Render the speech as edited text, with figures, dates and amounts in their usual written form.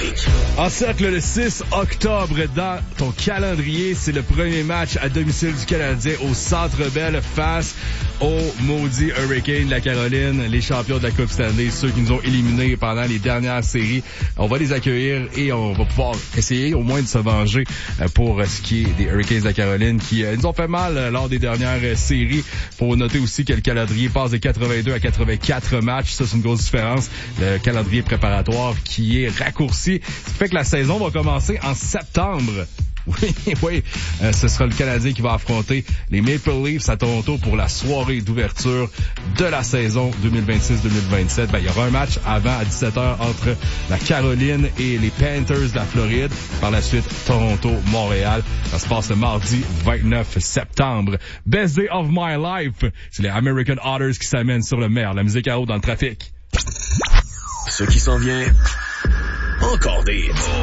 Classique. Encercle le 6 octobre dans ton calendrier. C'est le premier match à domicile du Canadien au Centre Bell face aux maudits Hurricanes de la Caroline, les champions de la Coupe Stanley, ceux qui nous ont éliminés pendant les dernières séries. On va les accueillir et on va pouvoir essayer au moins de se venger pour ce qui est des Hurricanes de la Caroline qui nous ont fait mal lors des dernières séries. Faut noter aussi que le calendrier passe de 82 à 84 matchs. Ça, c'est une grosse différence. Le calendrier préparatoire qui est raccourci. Ce qui fait que la saison va commencer en septembre. Oui, ce sera le Canadien qui va affronter les Maple Leafs à Toronto pour la soirée d'ouverture de la saison 2026-2027. Il y aura un match avant à 17h entre la Caroline et les Panthers de la Floride. Par la suite, Toronto-Montréal. Ça se passe le mardi 29 septembre. Best Day of My Life. C'est les American Otters qui s'amènent sur le mer. La musique à haut dans le trafic. Ce qui s'en vient, encore des hits.